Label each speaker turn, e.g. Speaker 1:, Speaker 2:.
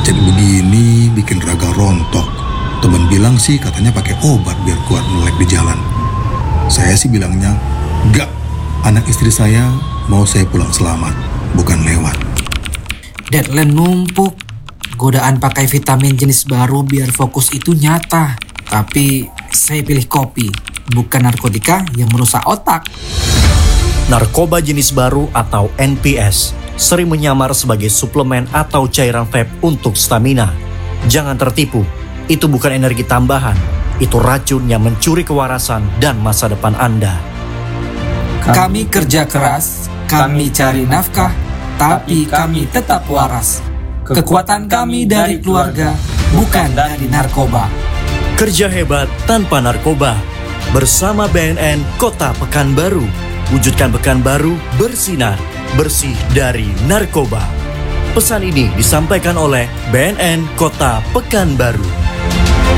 Speaker 1: Macet begini bikin raga rontok. Temen bilang sih katanya pakai obat biar kuat melek di jalan. Saya sih bilangnya, enggak. Anak istri saya mau saya pulang selamat, bukan lewat.
Speaker 2: Deadline numpuk. Godaan pakai vitamin jenis baru biar fokus itu nyata. Tapi saya pilih kopi, bukan narkotika yang merusak otak.
Speaker 3: Narkoba jenis baru atau NPS sering menyamar sebagai suplemen atau cairan vape untuk stamina. Jangan tertipu, itu bukan energi tambahan, itu racun yang mencuri kewarasan dan masa depan Anda.
Speaker 2: Kami kerja keras, kami cari nafkah, tapi kami tetap waras. Kekuatan kami dari keluarga, bukan dari narkoba.
Speaker 3: Kerja hebat tanpa narkoba. Bersama BNN Kota Pekanbaru. Wujudkan Pekanbaru bersinar, bersih dari narkoba. Pesan ini disampaikan oleh BNN Kota Pekanbaru.